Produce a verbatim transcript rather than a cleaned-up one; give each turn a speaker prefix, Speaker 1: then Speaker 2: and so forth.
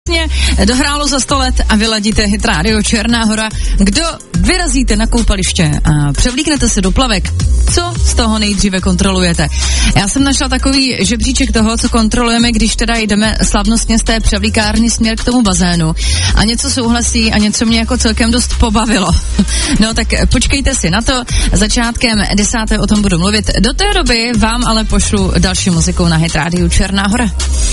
Speaker 1: Dohrálo za sto let a vyladíte Hit Radio Černá Hora. Kdo vyrazíte na koupaliště a převlíknete se do plavek, co z toho nejdříve kontrolujete? Já jsem našla takový žebříček toho, co kontrolujeme, když teda jdeme slavnostně z té převlíkárny směr k tomu bazénu. A něco souhlasí a něco mě jako celkem dost pobavilo. No tak počkejte si na to. Začátkem desáté o tom budu mluvit. Do té doby vám ale pošlu další muziku na Hit Radio Černá Hora.